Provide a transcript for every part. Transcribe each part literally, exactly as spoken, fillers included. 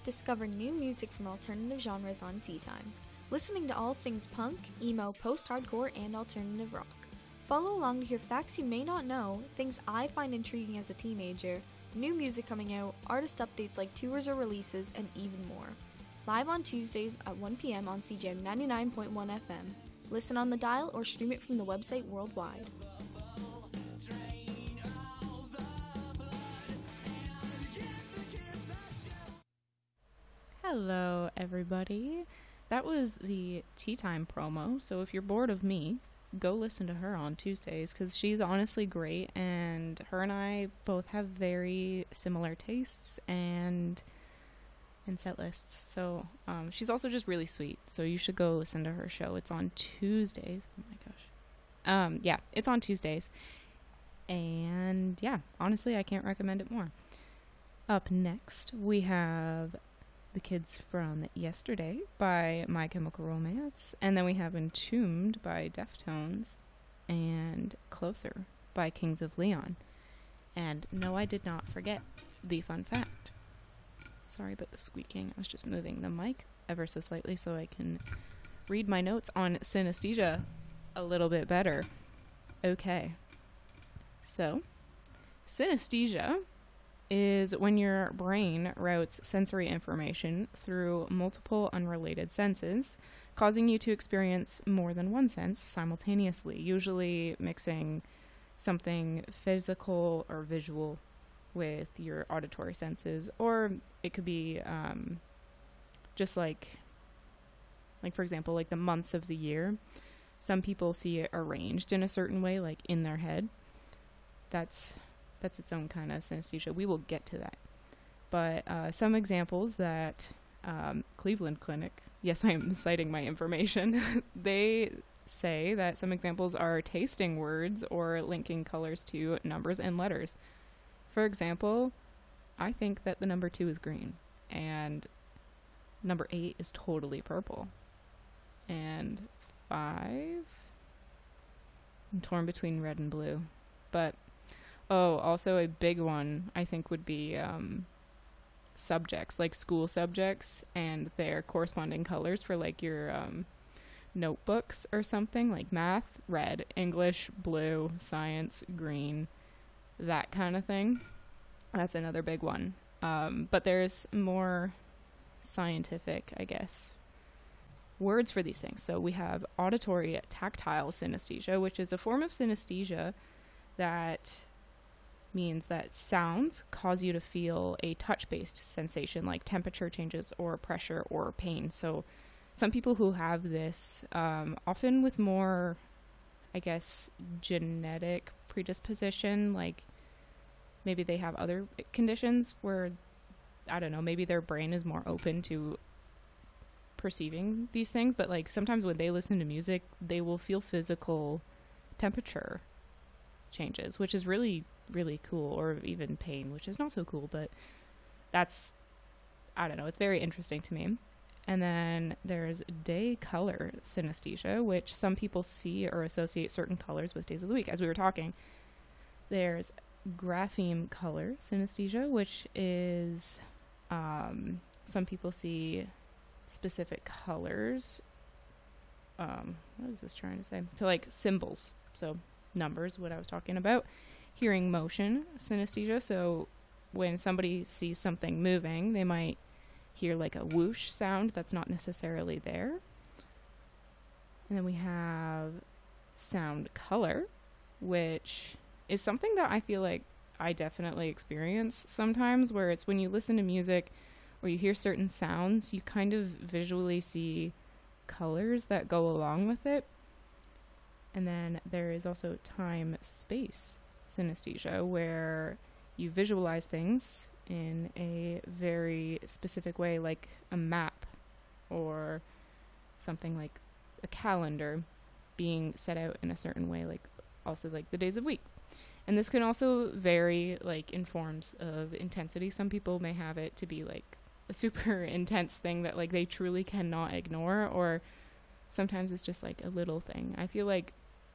discover new music from alternative genres on Tea Time, listening to all things punk, emo, post-hardcore, and alternative rock. Follow along to hear facts you may not know, things I find intriguing as a teenager, new music coming out, artist updates like tours or releases, and even more. Live on Tuesdays at one p.m. on C J M ninety-nine point one F M. Listen on the dial or stream it from the website worldwide. Hello, everybody. That was the Tea Time promo, so if you're bored of me, go listen to her on Tuesdays, because she's honestly great, and her and I both have very similar tastes and and set lists, so um, she's also just really sweet, so you should go listen to her show. It's on Tuesdays. Oh my gosh. Um, yeah, it's on Tuesdays, and yeah, honestly, I can't recommend it more. Up next, we have The Kids from Yesterday by My Chemical Romance, and then we have Entombed by Deftones, and Closer by Kings of Leon. And no, I did not forget the fun fact. Sorry about the squeaking. I was just moving the mic ever so slightly so I can read my notes on synesthesia a little bit better. Okay. So, synesthesia is when your brain routes sensory information through multiple unrelated senses, causing you to experience more than one sense simultaneously, usually mixing something physical or visual with your auditory senses, or it could be um, just like, like for example, like the months of the year. Some people see it arranged in a certain way, like in their head. That's that's its own kind of synesthesia. We will get to that. But uh, some examples that um, Cleveland Clinic, yes, I am citing my information, they say that some examples are tasting words or linking colors to numbers and letters. For example, I think that the number two is green, and number eight is totally purple. And five, I'm torn between red and blue. But, oh, also a big one, I think, would be um, subjects, like school subjects, and their corresponding colors for, like, your um, notebooks or something, like math, red, English, blue, science, green, that kind of thing. That's another big one. Um, but there's more scientific, I guess, words for these things. So we have auditory tactile synesthesia, which is a form of synesthesia that means that sounds cause you to feel a touch-based sensation, like temperature changes or pressure or pain. So some people who have this, um, often with more, I guess, genetic predisposition, like maybe they have other conditions where, I don't know, maybe their brain is more open to perceiving these things, but like sometimes when they listen to music, they will feel physical temperature changes, which is really, really cool, or even pain, which is not so cool, but that's, I don't know, it's very interesting to me. And then there's day color synesthesia, which some people see or associate certain colors with days of the week, as we were talking. There's grapheme color synesthesia, which is um, some people see specific colors. Um, what is this trying to say? To like symbols, so numbers, what I was talking about. Hearing motion synesthesia, so when somebody sees something moving, they might hear like a whoosh sound that's not necessarily there. And then we have sound color, which is something that I feel like I definitely experience sometimes, where it's when you listen to music or you hear certain sounds, you kind of visually see colors that go along with it. And then there is also time-space synesthesia, where you visualize things in a very specific way, like a map or something like a calendar being set out in a certain way, like also like the days of week. And this can also vary, like, in forms of intensity. Some people may have it to be, like, a super intense thing that, like, they truly cannot ignore, or sometimes it's just, like, a little thing. I feel like,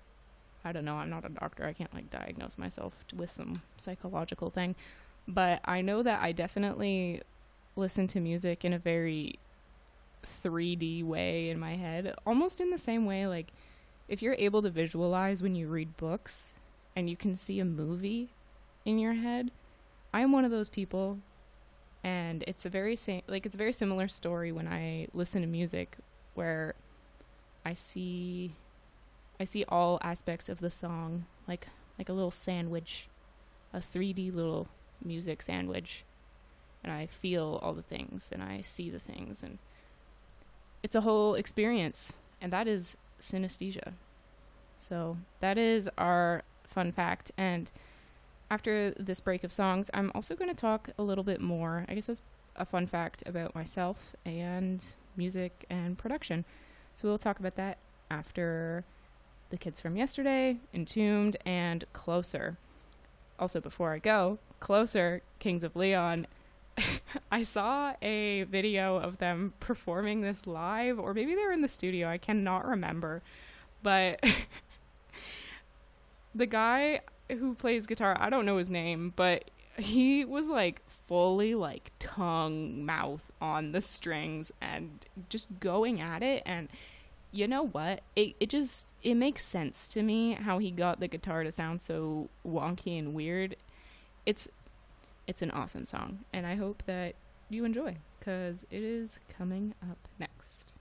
I don't know, I'm not a doctor. I can't, like, diagnose myself with some psychological thing. But I know that I definitely listen to music in a very three D way in my head, almost in the same way, like, if you're able to visualize when you read books and you can see a movie in your head, I'm one of those people. And it's a very sa- like it's a very similar story when I listen to music, where I see I see all aspects of the song like like a little sandwich, a three D little music sandwich, and I feel all the things and I see the things, and it's a whole experience, and that is synesthesia. So that is our fun fact. And after this break of songs, I'm also going to talk a little bit more, I guess that's a fun fact about myself and music and production. So we'll talk about that after The Kids from Yesterday, Entombed, and Closer. Also, before I go, Closer, Kings of Leon, I saw a video of them performing this live, or maybe they were in the studio, I cannot remember, but the guy who plays guitar, I don't know his name, but he was like fully like tongue mouth on the strings and just going at it. And you know what, it, it just it makes sense to me how he got the guitar to sound so wonky and weird. It's it's an awesome song, and I hope that you enjoy, because it is coming up next.